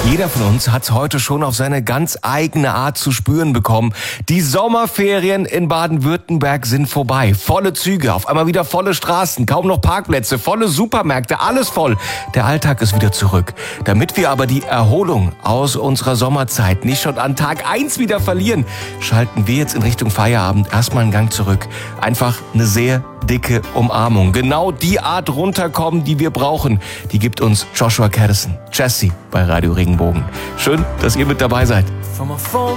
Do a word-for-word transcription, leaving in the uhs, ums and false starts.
Jeder von uns hat es heute schon auf seine ganz eigene Art zu spüren bekommen. Die Sommerferien in Baden-Württemberg sind vorbei. Volle Züge, auf einmal wieder volle Straßen, kaum noch Parkplätze, volle Supermärkte, alles voll. Der Alltag ist wieder zurück. Damit wir aber die Erholung aus unserer Sommerzeit nicht schon an Tag eins wieder verlieren, schalten wir jetzt in Richtung Feierabend erstmal einen Gang zurück. Einfach eine sehr dicke Umarmung. Genau die Art runterkommen, die wir brauchen, die gibt uns Joshua Caddison, Jesse bei Radio Regenbogen. Schön, dass ihr mit dabei seid.